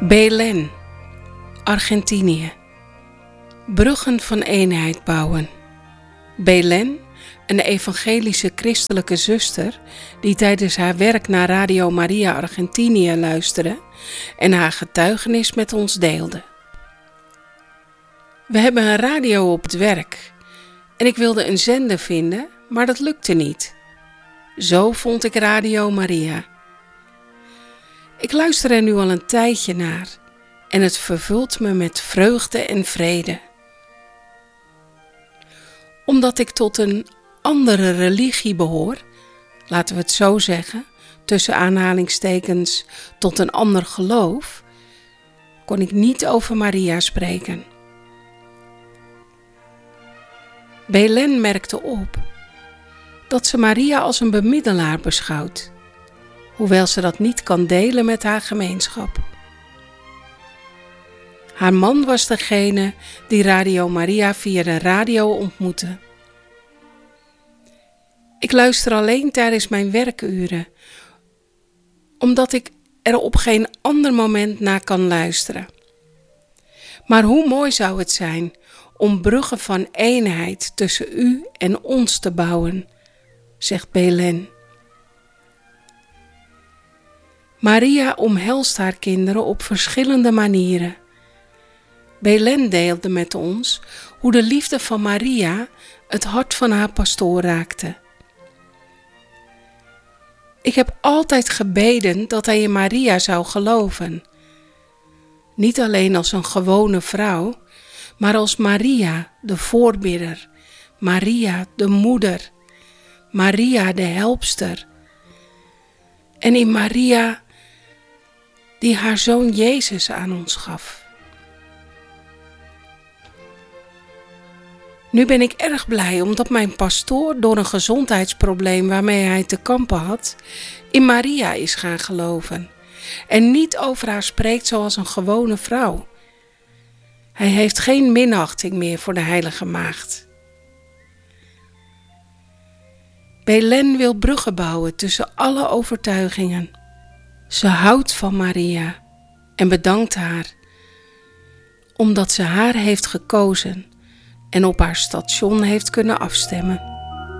Belén, Argentinië. Bruggen van eenheid bouwen. Belén, een evangelische christelijke zuster die tijdens haar werk naar Radio Maria Argentinië luisterde en haar getuigenis met ons deelde. We hebben een radio op het werk en ik wilde een zender vinden, maar dat lukte niet. Zo vond ik Radio Maria. Ik luister er nu al een tijdje naar en het vervult me met vreugde en vrede. Omdat ik tot een andere religie behoor, laten we het zo zeggen, tussen aanhalingstekens tot een ander geloof, kon ik niet over Maria spreken. Belén merkte op dat ze Maria als een bemiddelaar beschouwt, hoewel ze dat niet kan delen met haar gemeenschap. Haar man was degene die Radio Maria via de radio ontmoette. Ik luister alleen tijdens mijn werkuren, omdat ik er op geen ander moment naar kan luisteren. Maar hoe mooi zou het zijn om bruggen van eenheid tussen u en ons te bouwen, zegt Belén. Maria omhelst haar kinderen op verschillende manieren. Belén deelde met ons hoe de liefde van Maria het hart van haar pastoor raakte. Ik heb altijd gebeden dat hij in Maria zou geloven. Niet alleen als een gewone vrouw, maar als Maria, de voorbidder, Maria, de moeder, Maria, de helpster. En in Maria, die haar zoon Jezus aan ons gaf. Nu ben ik erg blij omdat mijn pastoor door een gezondheidsprobleem waarmee hij te kampen had, in Maria is gaan geloven en niet over haar spreekt zoals een gewone vrouw. Hij heeft geen minachting meer voor de heilige maagd. Belén wil bruggen bouwen tussen alle overtuigingen. Ze houdt van Maria en bedankt haar, omdat ze haar heeft gekozen en op haar station heeft kunnen afstemmen.